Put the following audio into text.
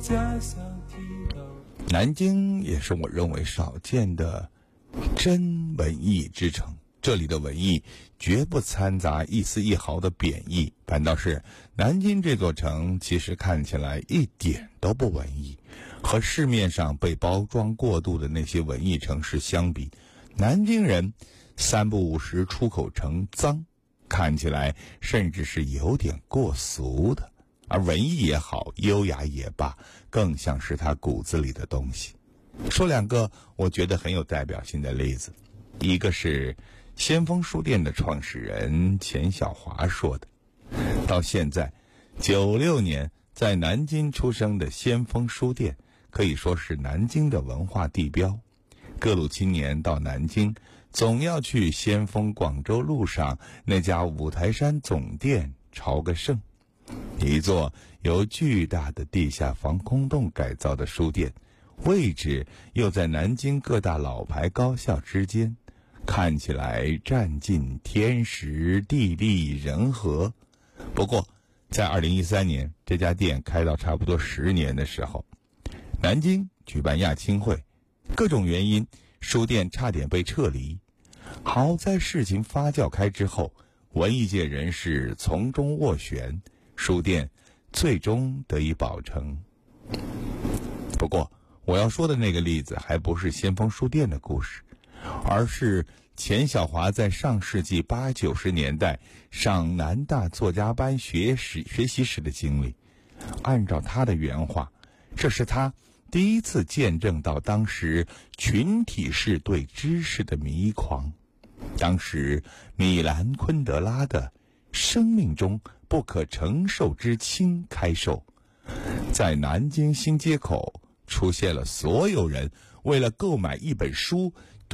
南京也是我认为少见的真文艺之城，这里的文艺绝不掺杂一丝一毫的贬义，反倒是南京这座城其实看起来一点都不文艺。和市面上被包装过度的那些文艺城市相比，南京人三不五时出口成脏，看起来甚至是有点过俗的。而文艺也好，优雅也罢，更像是他骨子里的东西。说两个我觉得很有代表性的例子，一个是先锋书店的创始人钱小华说的。到现在96年在南京出生的先锋书店可以说是南京的文化地标，各路青年到南京总要去先锋广州路上那家五台山总店朝个圣。一座由巨大的地下防空洞改造的书店，位置又在南京各大老牌高校之间，看起来占尽天时地利人和。不过在2013年这家店开到差不多10年的时候，南京举办亚青会，各种原因书店差点被撤离。好在事情发酵开之后，文艺界人士从中斡旋，书店最终得以保成。不过我要说的那个例子还不是先锋书店的故事，而是钱小华在上世纪80、90年代上南大作家班学习时的经历。按照他的原话，这是他第一次见证到当时群体式对知识的迷狂。当时米兰昆德拉的生命中不可承受之轻开售，在南京新街口出现了所有人为了购买一本书